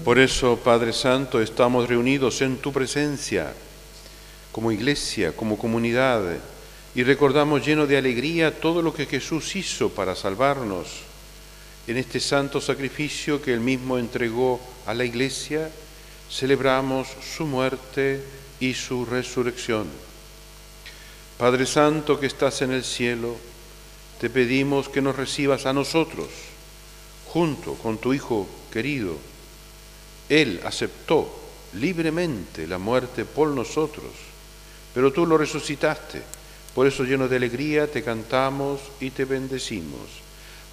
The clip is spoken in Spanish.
Por eso, Padre Santo, estamos reunidos en tu presencia, como iglesia, como comunidad, y recordamos lleno de alegría todo lo que Jesús hizo para salvarnos. En este santo sacrificio que Él mismo entregó a la iglesia, celebramos su muerte y su resurrección. Padre Santo que estás en el cielo, te pedimos que nos recibas a nosotros, junto con tu Hijo querido. Él aceptó libremente la muerte por nosotros, pero tú lo resucitaste. Por eso, llenos de alegría, te cantamos y te bendecimos.